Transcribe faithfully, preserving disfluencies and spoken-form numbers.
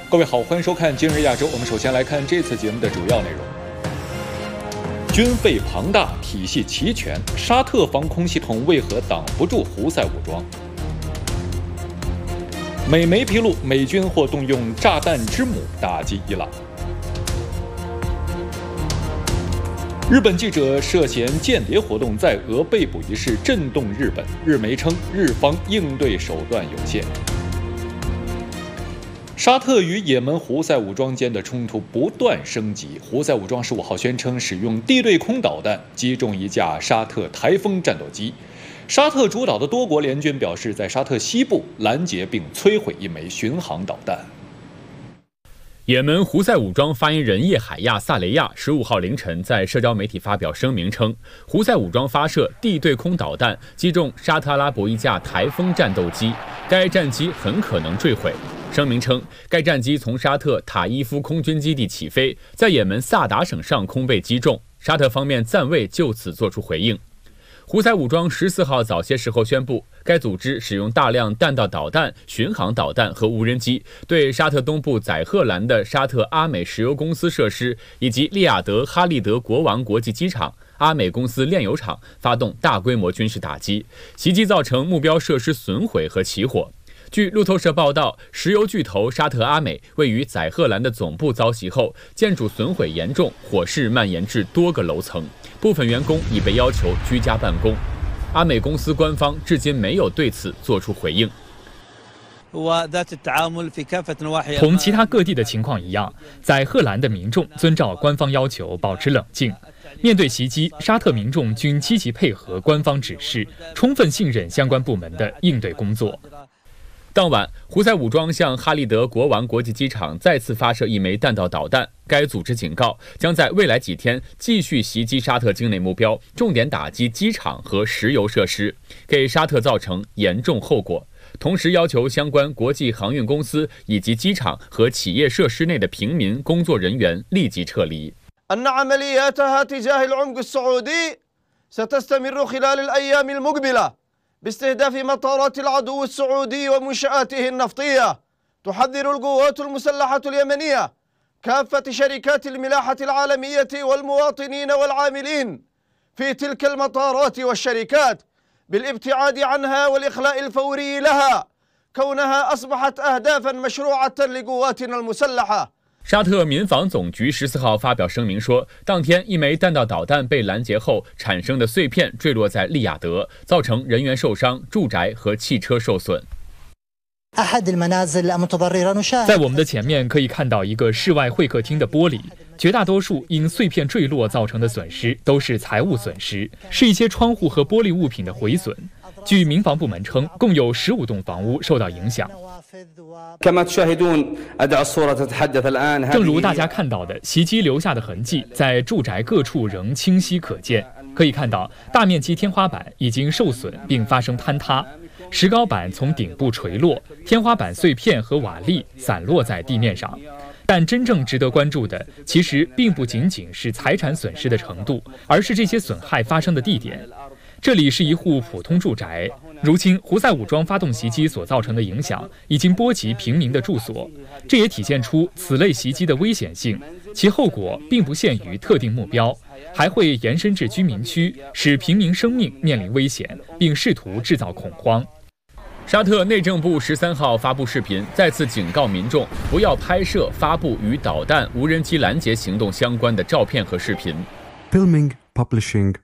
各位好，欢迎收看今日亚洲。我们首先来看这次节目的主要内容：军费庞大，体系齐全，沙特防空系统为何挡不住胡塞武装？美媒披露，美军或动用炸弹之母打击伊朗。日本记者涉嫌间谍活动在俄被捕一事震动日本，日媒称日方应对手段有限。沙特与也门胡塞武装间的冲突不断升级，胡塞武装十五号宣称使用地对空导弹击中一架沙特台风战斗机。沙特主导的多国联军表示，在沙特西部拦截并摧毁一枚巡航导弹。 也门胡塞武装发言人叶海亚·萨雷亚十五号凌晨在社交媒体发表声明称，胡塞武装发射地对空导弹击中沙特阿拉伯一架台风战斗机，该战机很可能坠毁。声明称，该战机从沙特塔伊夫空军基地起飞，在也门萨达省上空被击中，沙特方面暂未就此作出回应。胡塞武装十四号早些时候宣布，该组织使用大量弹道导弹、巡航导弹和无人机，对沙特东部载荷兰的沙特阿美石油公司设施以及利雅得哈利德国王国际机场、阿美公司炼油厂发动大规模军事打击，袭击造成目标设施损毁和起火。据路透社报道，石油巨头沙特阿美位于载荷兰的总部遭袭后，建筑损毁严重，火势蔓延至多个楼层，部分员工已被要求居家办公。阿美公司官方至今没有对此作出回应。 同其他各地的情况一样，载荷兰的民众遵照官方要求保持冷静。面对袭击，沙特民众均积极配合官方指示，充分信任相关部门的应对工作。 当晚，胡塞武装向哈利德国王国际机场再次发射一枚弹道导弹。该组织警告，将在未来几天继续袭击沙特境内目标，重点打击机场和石油设施，给沙特造成严重后果。同时要求相关国际航运公司以及机场和企业设施内的平民工作人员立即撤离。 باستهداف مطارات العدو السعودي ومنشآته النفطية تحذر القوات المسلحة اليمنية كافة شركات الملاحة العالمية والمواطنين والعاملين في تلك المطارات والشركات بالابتعاد عنها والإخلاء الفوري لها كونها أصبحت أهدافا مشروعة لقواتنا المسلحة。 沙特民防总局十四号发表声明说，当天一枚弹道导弹被拦截后产生的碎片坠落在利雅得，造成人员受伤、住宅和汽车受损。 在我们的前面可以看到一个室外会客厅的玻璃，绝大多数因碎片坠落造成的损失都是财物损失，是一些窗户和玻璃物品的毁损。据民防部门称，共有十五栋房屋受到影响。正如大家看到的，袭击留下的痕迹在住宅各处仍清晰可见。可以看到，大面积天花板已经受损并发生坍塌，石膏板从顶部垂落，天花板碎片和瓦砾散落在地面上。但真正值得关注的，其实并不仅仅是财产损失的程度，而是这些损害发生的地点。这里是一户普通住宅，如今胡塞武装发动袭击所造成的影响已经波及平民的住所，这也体现出此类袭击的危险性，其后果并不限于特定目标，还会延伸至居民区，使平民生命面临危险，并试图制造恐慌。 沙特内政部十三号发布视频，再次警告民众不要拍摄、发布与导弹、无人机拦截行动相关的照片和视频。 Filming, publishing